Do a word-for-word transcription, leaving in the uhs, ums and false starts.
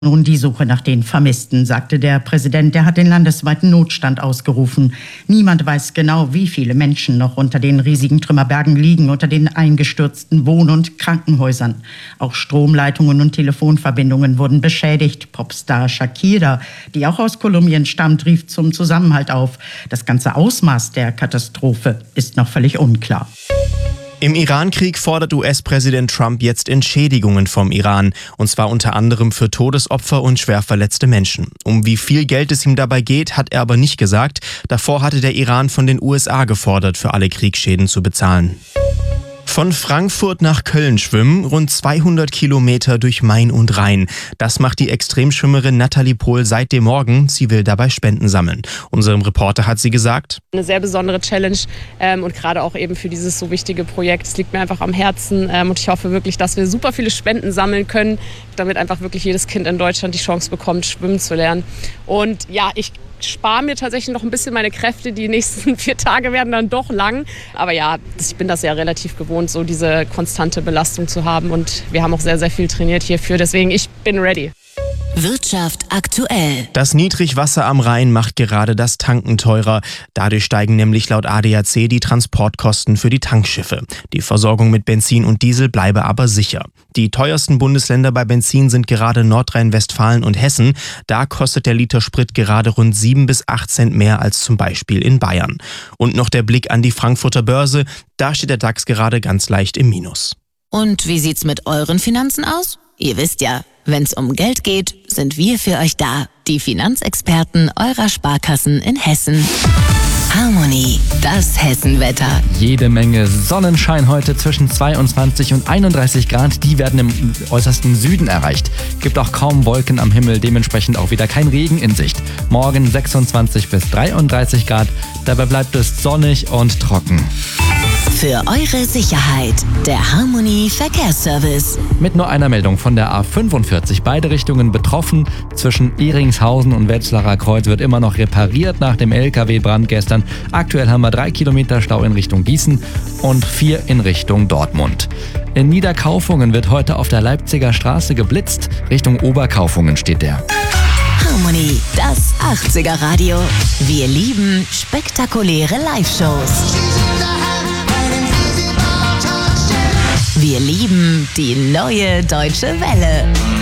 Nun die Suche nach den Vermissten, sagte der Präsident. Der hat den landesweiten Notstand ausgerufen. Niemand weiß genau, wie viele Menschen noch unter den riesigen Trümmerbergen liegen, unter den eingestürzten Wohn- und Krankenhäusern. Auch Stromleitungen und Telefonverbindungen wurden beschädigt. Popstar Shakira, die auch aus Kolumbien stammt, rief zum Zusammenhalt auf. Das ganze Ausmaß der Katastrophe ist noch völlig unklar. Im Iran-Krieg fordert U S-Präsident Trump jetzt Entschädigungen vom Iran, und zwar unter anderem für Todesopfer und schwer verletzte Menschen. Um wie viel Geld es ihm dabei geht, hat er aber nicht gesagt. Davor hatte der Iran von den U S A gefordert, für alle Kriegsschäden zu bezahlen. Von Frankfurt nach Köln schwimmen, rund zweihundert Kilometer durch Main und Rhein. Das macht die Extremschwimmerin Nathalie Pohl seit dem Morgen. Sie will dabei Spenden sammeln. Unserem Reporter hat sie gesagt: Eine sehr besondere Challenge ähm, und gerade auch eben für dieses so wichtige Projekt. Es liegt mir einfach am Herzen ähm, und ich hoffe wirklich, dass wir super viele Spenden sammeln können, damit einfach wirklich jedes Kind in Deutschland die Chance bekommt, schwimmen zu lernen. Und ja, ich spare mir tatsächlich noch ein bisschen meine Kräfte. Die nächsten vier Tage werden dann doch lang. Aber ja, ich bin das ja relativ gewohnt, so diese konstante Belastung zu haben. Und wir haben auch sehr, sehr viel trainiert hierfür. Deswegen, ich bin ready. Wirtschaft aktuell. Das Niedrigwasser am Rhein macht gerade das Tanken teurer. Dadurch steigen nämlich laut A D A C die Transportkosten für die Tankschiffe. Die Versorgung mit Benzin und Diesel bleibe aber sicher. Die teuersten Bundesländer bei Benzin sind gerade Nordrhein-Westfalen und Hessen. Da kostet der Liter Sprit gerade rund sieben bis acht Cent mehr als zum Beispiel in Bayern. Und noch der Blick an die Frankfurter Börse. Da steht der DAX gerade ganz leicht im Minus. Und wie sieht's mit euren Finanzen aus? Ihr wisst ja, wenn's um Geld geht, sind wir für euch da. Die Finanzexperten eurer Sparkassen in Hessen. Harmony, das Hessenwetter. Jede Menge Sonnenschein heute zwischen zweiundzwanzig und einunddreißig Grad. Die werden im äußersten Süden erreicht. Gibt auch kaum Wolken am Himmel, dementsprechend auch wieder kein Regen in Sicht. Morgen sechsundzwanzig bis dreiunddreißig Grad. Dabei bleibt es sonnig und trocken. Für eure Sicherheit, der Harmony Verkehrsservice. Mit nur einer Meldung von der A fünfundvierzig. Beide Richtungen betroffen. Zwischen Ehringshausen und Wetzlarer Kreuz wird immer noch repariert nach dem L K W-Brand gestern. Aktuell haben wir drei Kilometer Stau in Richtung Gießen und vier in Richtung Dortmund. In Niederkaufungen wird heute auf der Leipziger Straße geblitzt. Richtung Oberkaufungen steht der. Harmony, das achtziger Radio. Wir lieben spektakuläre Live-Shows. Wir lieben die neue Deutsche Welle.